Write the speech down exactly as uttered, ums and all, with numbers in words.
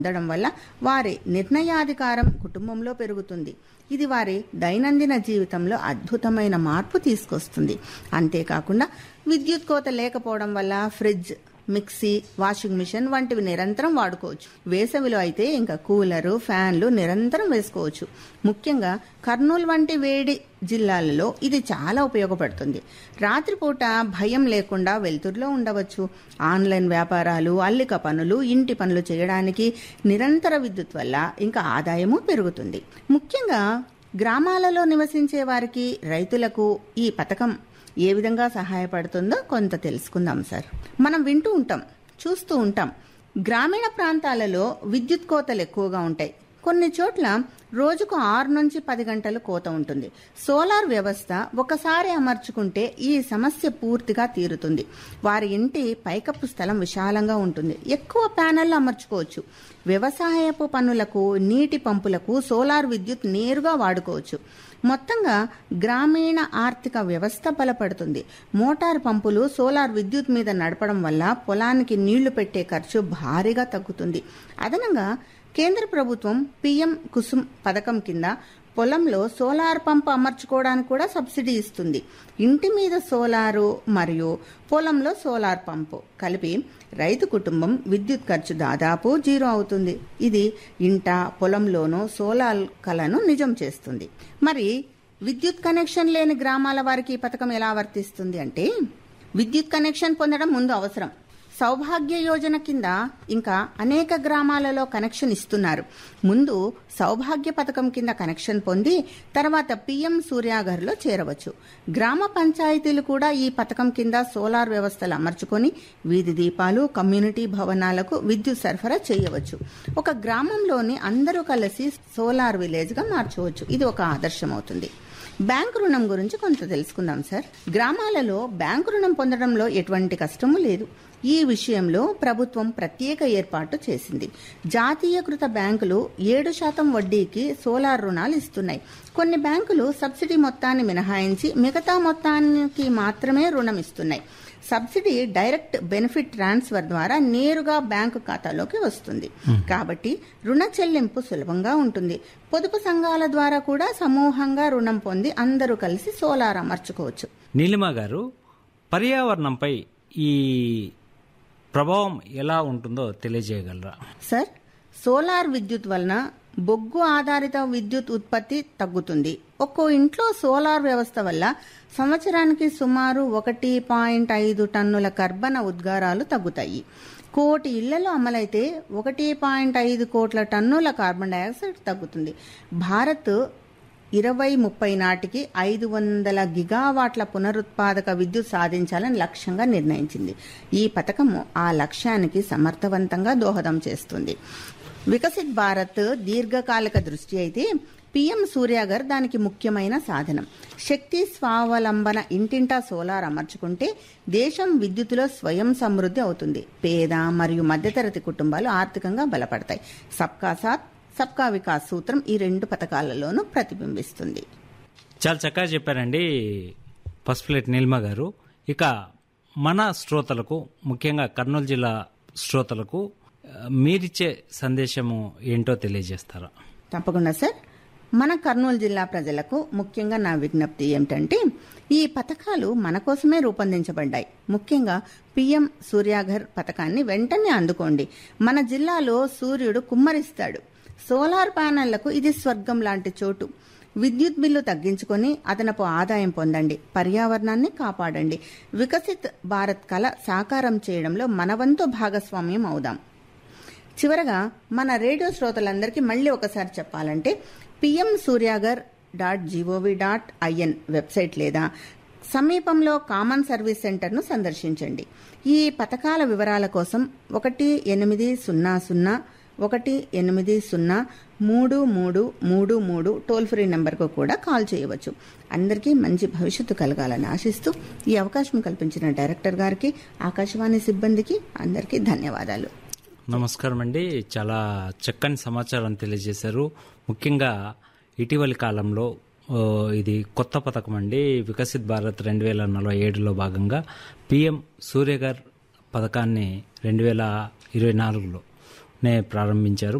పొందడం వల్ల వారి నిర్ణయాధికారం కుటుంబంలో పెరుగుతుంది. ఇది వారి దైనందిన జీవితంలో అద్భుతమైన మార్పు తీసుకొస్తుంది. అంతేకాకుండా విద్యుత్ కోత లేకపోవడం వల్ల ఫ్రిడ్జ్, మిక్సీ, వాషింగ్ మిషన్ వంటివి నిరంతరం వాడుకోవచ్చు. వేసవిలో అయితే ఇంకా కూలరు, ఫ్యాన్లు నిరంతరం వేసుకోవచ్చు. ముఖ్యంగా కర్నూలు వంటి వేడి జిల్లాలలో ఇది చాలా ఉపయోగపడుతుంది. రాత్రిపూట భయం లేకుండా వెలుతురులో ఉండవచ్చు. ఆన్లైన్ వ్యాపారాలు, అల్లిక పనులు, ఇంటి పనులు చేయడానికి నిరంతర విద్యుత్ వల్ల ఇంకా ఆదాయము పెరుగుతుంది. ముఖ్యంగా గ్రామాలలో నివసించే వారికి, రైతులకు ఈ పథకం ఏ విధంగా సహాయపడుతుందో కొంత తెలుసుకుందాం సార్. మనం వింటూ ఉంటాం, చూస్తూ ఉంటాం, గ్రామీణ ప్రాంతాలలో విద్యుత్ కోతలు ఎక్కువగా ఉంటాయి. కొన్ని చోట్ల రోజుకు ఆరు నుంచి పది గంటలు కోత ఉంటుంది. సోలార్ వ్యవస్థ ఒకసారి అమర్చుకుంటే ఈ సమస్య పూర్తిగా తీరుతుంది. వారి ఇంటి పైకప్పు స్థలం విశాలంగా ఉంటుంది, ఎక్కువ ప్యానెళ్లు అమర్చుకోవచ్చు. వ్యవసాయపు పనులకు, నీటి పంపులకు సోలార్ విద్యుత్ నేరుగా వాడుకోవచ్చు. మొత్తంగా గ్రామీణ ఆర్థిక వ్యవస్థ బలపడుతుంది. మోటార్ పంపులు సోలార్ విద్యుత్ మీద నడపడం వల్ల పొలానికి నీళ్లు పెట్టే ఖర్చు భారీగా తగ్గుతుంది. అదనంగా కేంద్ర ప్రభుత్వం పీఎం కుసుమ్ పథకం కింద పొలంలో సోలార్ పంప్ అమర్చుకోవడానికి కూడా సబ్సిడీ ఇస్తుంది. ఇంటి మీద సోలారు మరియు పొలంలో సోలార్ పంపు కలిపి రైతు కుటుంబం విద్యుత్ ఖర్చు దాదాపు జీరో అవుతుంది. ఇది ఇంట, పొలంలోనూ సోలార్ కలను నిజం చేస్తుంది. మరి విద్యుత్ కనెక్షన్ లేని గ్రామాల వారికి ఈ పథకం ఎలా వర్తిస్తుంది అంటే, విద్యుత్ కనెక్షన్ పొందడం ముందు అవసరం. సౌభాగ్య యోజన కింద ఇంకా అనేక గ్రామాలలో కనెక్షన్ ఇస్తున్నారు. ముందు సౌభాగ్య పథకం కింద కనెక్షన్ పొంది తర్వాత పీఎం సూర్యాఘర్లో చేరవచ్చు. గ్రామ పంచాయతీలు కూడా ఈ పథకం కింద సోలార్ వ్యవస్థలు అమర్చుకొని వీధి దీపాలు, కమ్యూనిటీ భవనాలకు విద్యుత్ సరఫరా చేయవచ్చు. ఒక గ్రామంలోని అందరూ కలిసి సోలార్ విలేజ్ గా మార్చవచ్చు. ఇది ఒక ఆదర్శం అవుతుంది. బ్యాంకు రుణం గురించి కొంత తెలుసుకుందాం సార్. గ్రామాలలో బ్యాంకు రుణం పొందడంలో ఎటువంటి కష్టము లేదు. ఈ విషయంలో ప్రభుత్వం ప్రత్యేక ఏర్పాటు చేసింది. జాతీయకృత బ్యాంకులు ఏడు శాతం వడ్డీకి సోలార్ రుణాలు ఇస్తున్నాయి. కొన్ని బ్యాంకులు సబ్సిడీ మొత్తాన్ని మినహాయించి మిగతా మొత్తానికి మాత్రమే రుణం ఇస్తున్నాయి. సబ్సిడీ డైరెక్ట్ బెనిఫిట్ ట్రాన్స్ఫర్ ద్వారా నేరుగా బ్యాంకు ఖాతాలోకి వస్తుంది. కాబట్టి రుణ చెల్లింపు సులభంగా ఉంటుంది. పొదుపు సంఘాల ద్వారా కూడా సమూహంగా రుణం పొంది అందరూ కలిసి సోలార్ అమర్చుకోవచ్చు. నీలిమ గారు, పర్యావరణంపై ఈ ప్రభావం ఎలా ఉంటుందో తెలియజేయగలరా? సార్, సోలార్ విద్యుత్ వలన బొగ్గు ఆధారిత విద్యుత్ ఉత్పత్తి తగ్గుతుంది. ఒక్కో ఇంట్లో సోలార్ వ్యవస్థ వల్ల సంవత్సరానికి సుమారు ఒకటి పాయింట్ ఐదు టన్నుల కర్బన ఉద్గారాలు తగ్గుతాయి. కోటి ఇళ్లలో అమలైతే ఒకటి పాయింట్ ఐదు కోట్ల టన్నుల కార్బన్ డైఆక్సైడ్ తగ్గుతుంది. భారత్ ఇరవై ముప్పై నాటికి ఐదు వందల గిగావాట్ల పునరుత్పాదక విద్యుత్ సాధించాలని లక్ష్యంగా నిర్ణయించింది. ఈ పథకం ఆ లక్ష్యానికి సమర్థవంతంగా దోహదం చేస్తుంది. వికసిత్ భారత్ దీర్ఘకాలిక దృష్టి అయితే పీఎం సూర్యాఘర్ దానికి ముఖ్యమైన సాధనం. శక్తి స్వావలంబన ఇంటింటా సోలార్ అమర్చుకుంటే దేశం విద్యుత్తులో స్వయం సమృద్ధి అవుతుంది. పేద మరియు మధ్యతరగతి కుటుంబాలు ఆర్థికంగా బలపడతాయి. సబ్కా సాత్ సబ్కా వికాస్ సూత్రం ఈ రెండు పథకాలలోనూ ప్రతిబింబిస్తుంది. చాలా చక్కగా చెప్పారండి పసుపులేటి నీలిమ గారు. ఇక మన శ్రోతలకు, ముఖ్యంగా కర్నూలు జిల్లా శ్రోతలకు మీరిచ్చే సందేశము ఏంటో తెలియజేస్తారా? తప్పకుండా సార్. మన కర్నూలు జిల్లా ప్రజలకు ముఖ్యంగా నా విజ్ఞప్తి ఏమిటంటే, ఈ పథకాలు మన కోసమే రూపొందించబడ్డాయి. ముఖ్యంగా పీఎం సూర్యాఘర్ పథకాన్ని వెంటనే అందుకోండి. మన జిల్లాలో సూర్యుడు కుమ్మరిస్తాడు. సోలార్ ప్యానెళ్లకు ఇది స్వర్గం లాంటి చోటు. విద్యుత్ బిల్లు తగ్గించుకొని అదనపు ఆదాయం పొందండి. పర్యావరణాన్ని కాపాడండి. వికసిత్ భారత్ కల సాకారం చేయడంలో మనవంతు భాగస్వామ్యం అవుదాం. చివరగా మన రేడియో శ్రోతలందరికీ మళ్ళీ ఒకసారి చెప్పాలంటే, PM Surya Ghar dot GOV dot IN website లేదా సమీపంలో కామన్ సర్వీస్ సెంటర్ను సందర్శించండి. ఈ పథకాల వివరాల కోసం ఒకటి ఎనిమిది సున్నా సున్నా ఒకటి ఎనిమిది సున్నా మూడు మూడు మూడు మూడు టోల్ ఫ్రీ నెంబర్కు కూడా కాల్ చేయవచ్చు. అందరికీ మంచి భవిష్యత్తు కలగాలని ఆశిస్తూ ఈ అవకాశం కల్పించిన డైరెక్టర్ గారికి, ఆకాశవాణి సిబ్బందికి అందరికీ ధన్యవాదాలు. నమస్కారం అండి. చాలా చక్కని సమాచారం తెలియజేశారు. ముఖ్యంగా ఇటీవలి కాలంలో ఇది కొత్త పథకం అండి. వికసిత్ భారత్ రెండు వేల నలభై ఏడులో భాగంగా పీఎం సూర్యఘర్ పథకాన్ని రెండు వేల ఇరవై నాలుగులో నే ప్రారంభించారు.